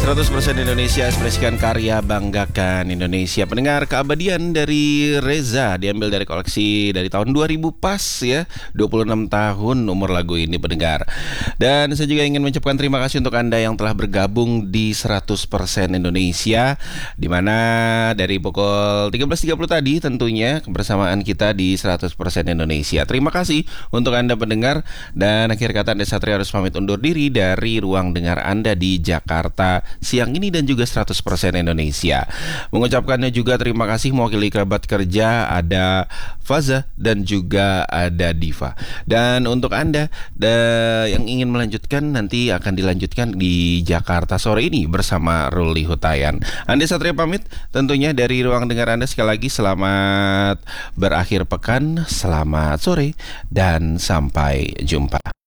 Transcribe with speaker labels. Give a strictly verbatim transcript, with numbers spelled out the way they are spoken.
Speaker 1: seratus persen Indonesia, ekspresikan karya, banggakan Indonesia. Pendengar, keabadian dari Reza diambil dari koleksi dari tahun dua ribu pas ya, dua puluh enam tahun umur lagu ini, pendengar. Dan saya juga ingin mengucapkan terima kasih untuk Anda yang telah bergabung di seratus persen Indonesia, di mana dari pukul tiga belas tiga puluh tadi tentunya kebersamaan kita di seratus persen Indonesia. Terima kasih untuk Anda pendengar, dan akhir kata Anda Satria harus pamit undur diri dari ruang dengar Anda di Jakarta siang ini dan juga seratus persen Indonesia. Mengucapkannya juga terima kasih mewakili kerabat kerja, ada Faza dan juga ada Diva. Dan untuk Anda da, yang ingin melanjutkan, nanti akan dilanjutkan di Jakarta sore ini bersama Ruli Hutayan. Anda Satria pamit tentunya dari ruang dengar Anda. Sekali lagi selamat berakhir pekan, selamat sore, dan sampai jumpa.